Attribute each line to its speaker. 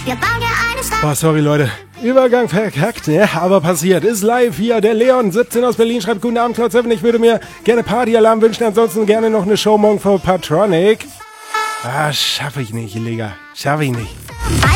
Speaker 1: Wir bauen dir eine Stadt.
Speaker 2: Boah, sorry Leute, Übergang verkackt, ne? Aber passiert, ist live hier, der Leon, 17 aus Berlin, schreibt guten Abend, Cloud7, ich würde mir gerne Partyalarm wünschen, ansonsten gerne noch eine Show morgen für Patronic. Ah, schaffe ich nicht, Digga, schaffe ich nicht.